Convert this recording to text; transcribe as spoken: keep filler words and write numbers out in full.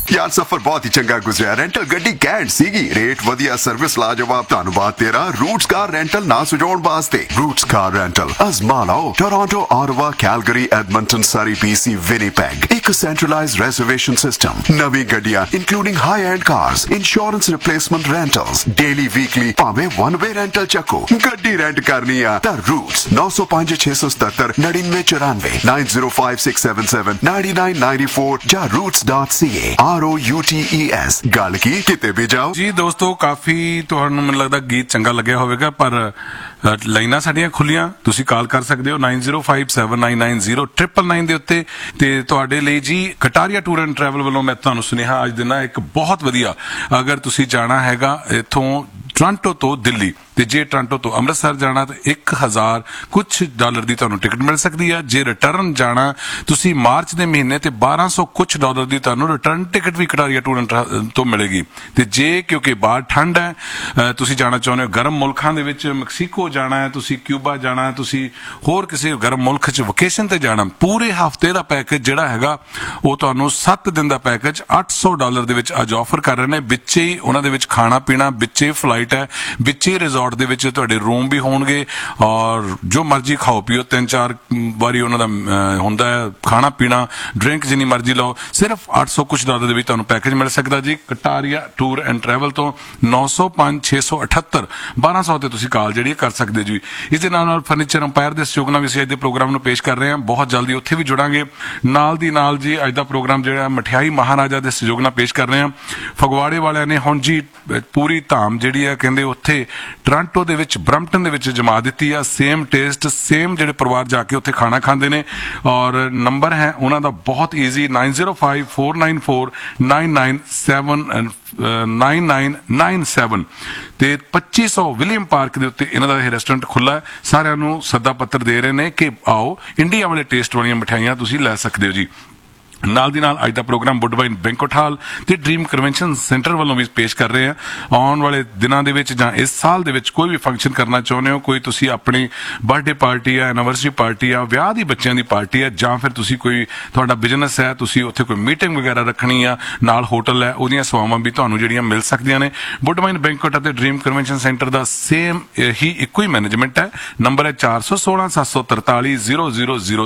यार सफर बहुत ही चंगा गुजरा। रेंटल गड्डी कैंट सीगी, रेट वधिया, सर्विस लाजवाब। धन्यवाद तेरा रूट्स कार रेंटल ना सुझाउण वास्ते। रूट्स कार रेंटल अजमा लाओ। टोरंटो, ऑटवा, कैलगरी, एडमंटन, सरी, पीसी, विनीपेग। एक सेंट्रलाइज्ड रिजर्वेशन सिस्टम, नवी गड्डियां including high and cars, insurance replacement rentals, daily weekly Bhave one way rental चको। गड्डी रेंट करनी आ ता रूट्स नौ सौ पांच छह सौ सतहत्तर नड़िनवे चौरानवे nine zero five six seven seven ninety nine ninety four जा रूट्स डॉट सी ए। R O U T E S. गल की किते भी जाओ जी दोस्तों, काफी ਤੁਹਾਨੂੰ ਮੈਨੂੰ ਲੱਗਦਾ ਗੀਤ ਚੰਗਾ ਲੱਗਿਆ ਹੋਵੇਗਾ, ਪਰ ਲਾਈਨਾਂ ਸਾਡੀਆਂ ਖੁੱਲੀਆਂ, ਤੁਸੀਂ ਕਾਲ ਕਰ ਸਕਦੇ ਹੋ ਨਾइन zero five seven nine nine zero triple nine ਦੇ ਉੱਤੇ। ਤੇ ਤੁਹਾਡੇ ਲਈ ਜੀ ਕਟਾਰੀਆ ਟੂਰ ਐਂਡ ਟਰੈਵਲ ਵੱਲੋਂ ਮੈਂ ਤੁਹਾਨੂੰ ਸੁਨੇਹਾ ਅੱਜ ਦਿਨਾ ਇੱਕ ਬਹੁਤ ਵਧੀਆ, ਅਗਰ ਤੁਸੀਂ ਜਾਣਾ ਹੈਗਾ ਇੱਥੋਂ ਟੋਰਾਂਟੋ ਤੋਂ ਦਿੱਲੀ, ਤੇ ਜੇ ਟੋਰਾਂਟੋ ਤੋਂ ਅੰਮ੍ਰਿਤਸਰ ਜਾਣਾ ਤਾਂ ਇੱਕ ਹਜ਼ਾਰ ਕੁਛ ਡਾਲਰ ਦੀ ਤੁਹਾਨੂੰ ਟਿਕਟ ਮਿਲ ਸਕਦੀ ਹੈ। ਜੇ ਰਿਟਰਨ ਜਾਣਾ ਤੁਸੀਂ ਮਾਰਚ ਦੇ ਮਹੀਨੇ ਤੇ ਬਾਰਾਂ ਸੌ ਕੁਛ ਡਾਲਰ ਦੀ ਤੁਹਾਨੂੰ return ticket we Kataria tour and ਤੋਂ ਮਿਲੇਗੀ। ਤੇ ਜੇ ਕਿਉਂਕਿ ਬਾਹਰ ਠੰਡ ਹੈ, ਤੁਸੀਂ ਜਾਣਾ ਚਾਹੁੰਦੇ ਹੋ ਗਰਮ ਮੁਲਕਾਂ ਦੇ ਵਿੱਚ, ਮੈਕਸੀਕੋ ਜਾਣਾ ਹੈ, ਤੁਸੀਂ ਕਿਊਬਾ ਜਾਣਾ ਹੈ, ਤੁਸੀਂ ਹੋਰ ਕਿਸੇ ਗਰਮ ਮੁਲਕ 'ਚ ਵਕੇਸ਼ਨ ਤੇ ਜਾਣਾ, ਪੂਰੇ ਹਫ਼ਤੇ ਦਾ ਪੈਕੇਜ ਜਿਹੜਾ ਹੈਗਾ ਉਹ ਤੁਹਾਨੂੰ ਸੱਤ ਦਿਨ ਦਾ ਪੈਕੇਜ ਅੱਠ ਸੌ ਡਾਲਰ ਦੇ ਵਿੱਚ ਅੱਜ ਆਫਰ ਕਰ ਰਹੇ ਨੇ। ਵਿੱਚੇ ਹੀ ਉਹਨਾਂ ਦੇ ਵਿੱਚ ਖਾਣਾ ਪੀਣਾ, ਵਿੱਚੇ ਫਲਾਈਟ ਹੈ, ਵਿੱਚੇ ਰਿਜ਼ੋਰਟ ਦੇ ਵਿੱਚ ਤੁਹਾਡੇ ਰੂਮ ਵੀ ਹੋਣਗੇ, ਔਰ ਜੋ ਮਰਜ਼ੀ ਖਾਓ ਪੀਓ, ਤਿੰਨ ਚਾਰ ਵਾਰੀ ਉਹਨਾਂ ਦਾ ਹੁੰਦਾ ਹੈ ਖਾਣਾ ਪੀਣਾ, ਡਰਿੰਕ ਜਿੰਨੀ ਮਰਜ਼ੀ ਲਓ, ਸਿਰਫ ਅੱਠ ਸੌ ਕੁਛ ਡਾਲਰ ਦੇ ਵਿੱਚ ਤੁਹਾਨੂੰ ਪੈਕੇਜ ਮਿਲ ਸਕਦਾ ਜੀ ਕਟਾਰੀਆ ਟੂਰ ਐਂਡ ਟਰੈਵਲ ਤੋਂ। ਨੌ ਸੌ ਪੰਜ ਛੇ ਸੌ ਅਠੱਤਰ ਬਾਰਾਂ ਸੌ ਤੇ ਤੁਸੀਂ ਕਾਲ ਜਿਹੜੀ ਕਰ ਸਕਦੇ ਜੀ। ਇਸ ਦੇ ਨਾਲ ਨਾਲ ਫਰਨੀਚਰ ਅੰਪਾਇਰ ਦੇ ਸਹਿਯੋਗ ਨਾਲ ਵੀ ਅਸੀਂ ਅੱਜ ਦੇ ਪ੍ਰੋਗਰਾਮ ਨੂੰ ਪੇਸ਼ ਕਰ ਰਹੇ ਹਾਂ, ਬਹੁਤ ਜਲਦੀ ਉੱਥੇ ਵੀ ਜੁੜਾਂਗੇ। ਨਾਲ ਦੀ ਨਾਲ ਜੀ ਅੱਜ ਦਾ ਪ੍ਰੋਗਰਾਮ ਜਿਹੜਾ ਮਠਿਆਈ ਮਹਾਰਾਜਾ ਦੇ ਸਹਿਯੋਗ ਨਾਲ ਪੇਸ਼ ਕਰ ਰਹੇ ਹਾਂ। ਫਗਵਾੜੇ ਵਾਲਿਆਂ ਨੇ ਹੁਣ ਜੀ ਪੂਰੀ ਧਾਮ ਜਿਹੜੀ ਹੈ ਕਹਿੰਦੇ ਉੱਥੇ ਟੋਰਾਂਟੋ ਦੇ ਵਿੱਚ, ਬਰੰਪਟਨ ਦੇ ਵਿੱਚ ਜਮਾ ਦਿੱਤੀ ਆ। ਸੇਮ ਟੇਸਟ, ਸੇਮ ਜਿਹੜੇ ਪਰਿਵਾਰ ਜਾ ਕੇ ਉੱਥੇ ਖਾਣਾ ਖਾਂਦੇ ਨੇ, ਔਰ ਨੰਬਰ ਹੈ ਉਹਨਾਂ ਦਾ ਬਹੁਤ easy ਨਾइन zero five four nine four nine nine seven nine nine nine seven ਤੇ ਪੱਚੀ ਸੌ ਵਿਲੀਅਮ ਪਾਰਕ ਦੇ ਉੱਤੇ ਇਹਨਾਂ ਦਾ ਇਹ ਰੈਸਟੋਰੈਂਟ ਖੁੱਲ੍ਹਾ। ਸਾਰਿਆਂ ਨੂੰ ਸੱਦਾ ਪੱਤਰ ਦੇ ਰਹੇ ਨੇ ਕਿ ਆਓ ਇੰਡੀਆ ਵਾਲੇ ਟੇਸਟ ਵਾਲੀਆਂ ਮਠਿਆਈਆਂ ਤੁਸੀਂ ਲੈ ਸਕਦੇ ਹੋ ਜੀ। ਨਾਲ ਦੀ ਨਾਲ ਅੱਜ ਦਾ ਪ੍ਰੋਗਰਾਮ ਵੁੱਡਬਾਈਨ ਬੈਂਕੁਏਟ ਹਾਲ ਤੇ ਡ੍ਰੀਮ ਕਨਵੈਨਸ਼ਨ ਸੈਂਟਰ ਵੱਲੋਂ ਵੀ ਪੇਸ਼ ਕਰ ਰਹੇ ਆ। ਆਉਣ ਵਾਲੇ ਦਿਨਾਂ ਦੇ ਵਿੱਚ ਜਾਂ ਇਸ ਸਾਲ ਦੇ ਵਿੱਚ ਕੋਈ ਵੀ ਫੰਕਸ਼ਨ ਕਰਨਾ ਚਾਹੁੰਦੇ ਹੋ, ਕੋਈ ਤੁਸੀਂ ਆਪਣੀ ਬਰਥਡੇ ਪਾਰਟੀ ਆ, ਐਨੀਵਰਸਰੀ ਪਾਰਟੀ ਆ, ਵਿਆਹ ਦੀ ਬੱਚਿਆਂ ਦੀ ਪਾਰਟੀ ਆ, ਜਾਂ ਫਿਰ ਤੁਸੀਂ ਕੋਈ ਤੁਹਾਡਾ ਬਿਜ਼ਨਸ ਹੈ, ਤੁਸੀਂ ਉੱਥੇ ਕੋਈ ਮੀਟਿੰਗ ਵਗੈਰਾ ਰੱਖਣੀ ਆ, ਨਾਲ ਹੋਟਲ ਹੈ, ਉਹਦੀਆਂ ਸੇਵਾਵਾਂ ਵੀ ਤੁਹਾਨੂੰ ਜਿਹੜੀਆਂ ਮਿਲ ਸਕਦੀਆਂ ਨੇ। ਵੁੱਡਬਾਈਨ ਬੈਂਕੁਏਟ ਅਤੇ ਡ੍ਰੀਮ ਕਨਵੈਨਸ਼ਨ ਸੈਂਟਰ ਦਾ ਸੇਮ ਹੀ ਇੱਕੋ ਹੀ ਮੈਨੇਜਮੈਂਟ ਹੈ। ਨੰਬਰ ਹੈ ਚਾਰ ਸੌ ਸੋਲਾਂ ਸੱਤ ਸੌ ਤਰਤਾਲੀ ਜ਼ੀਰੋ ਜ਼ੀਰੋ ਜ਼ੀਰੋ